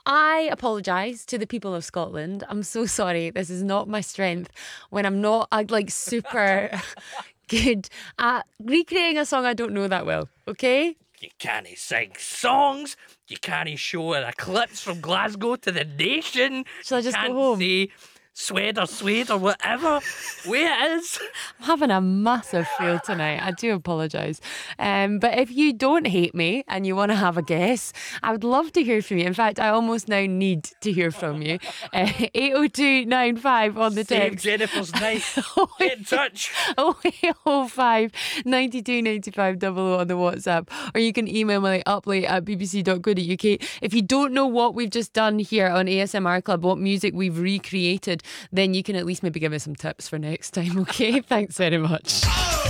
I apologise to the people of Scotland. I'm so sorry. This is not my strength when I'm not like super good at recreating a song I don't know that well. Okay? You can't sing songs. You can't show an eclipse from Glasgow to the nation. Shall I just you go can't home? say Swede or whatever way it is. I'm having a massive fail tonight. I do apologise. But if you don't hate me and you want to have a guess, I would love to hear from you. In fact, I almost now need to hear from you. 80295 on the Save text. Jennifer's knife. Get in touch. 0805 92 95 00 on the WhatsApp, or you can email me uplate@bbc.co.uk. If you don't know what we've just done here on ASMR Club, what music we've recreated, then you can at least maybe give us some tips for next time. Okay, thanks very much.